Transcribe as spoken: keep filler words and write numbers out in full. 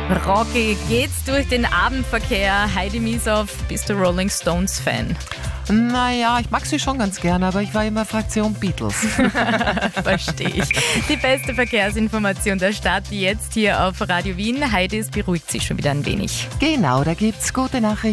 Rocky, geht's durch den Abendverkehr? Heidi Mieshoff, bist du Rolling Stones Fan? Naja, ich mag sie schon ganz gerne, aber ich war immer Fraktion Beatles. Verstehe ich. Die beste Verkehrsinformation der Stadt jetzt hier auf Radio Wien. Heidi, es beruhigt sich schon wieder ein wenig. Genau, da gibt's gute Nachrichten.